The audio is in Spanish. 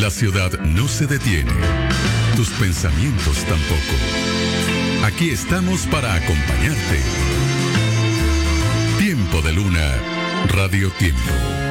La ciudad no se detiene. Tus pensamientos tampoco. Aquí estamos para acompañarte. Tiempo de Luna, Radio Tiempo.